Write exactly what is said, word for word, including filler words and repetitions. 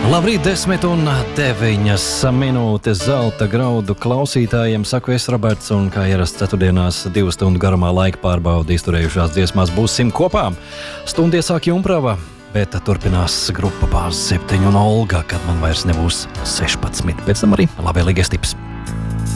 Labrīt, desmit un deviņas minūtes zelta graudu klausītājiem. Saku es, Roberts, un kā ierasts ceturtdienās divu stundu garumā laika pārbaudi izturējušās dziesmās būsim kopā. Stundu iesāk Jumprava, bet turpinās grupa Bāze septiņi un Olga, kad man vairs nebūs sešpadsmit. Pēc tam arī labvēlīgais tips.